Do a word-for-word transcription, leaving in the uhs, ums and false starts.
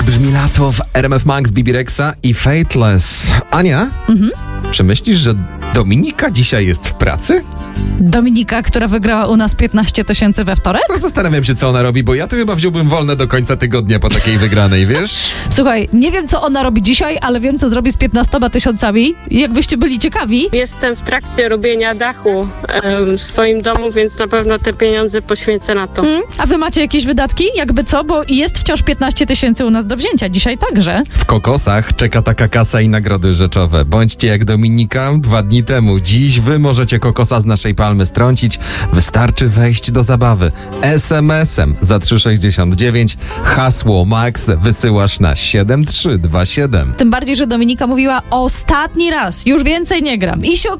brzmi lato w R M F Max, Bibi Rexa i Fateless. Ania, mhm. czy myślisz, że Dominika dzisiaj jest w pracy? Dominika, która wygrała u nas piętnaście tysięcy we wtorek? No zastanawiam się, co ona robi, bo ja to chyba wziąłbym wolne do końca tygodnia po takiej wygranej, wiesz? Słuchaj, nie wiem, co ona robi dzisiaj, ale wiem, co zrobi z piętnastoma tysiącami. Jakbyście byli ciekawi. Jestem w trakcie robienia dachu em, w swoim domu, więc na pewno te pieniądze poświęcę na to. Mm, a wy macie jakieś wydatki? Jakby co? Bo jest wciąż piętnaście tysięcy u nas do wzięcia. Dzisiaj także. W kokosach czeka taka kasa i nagrody rzeczowe. Bądźcie jak Dominika dwa dni temu. Dziś wy możecie kokosa z naszej palmy strącić. Wystarczy wejść do zabawy. es em esem za trzy sześćdziesiąt dziewięć. Hasło Max wysyłasz na siedem trzy dwa siedem. Tym bardziej, że Dominika mówiła ostatni raz. Już więcej nie gram. I się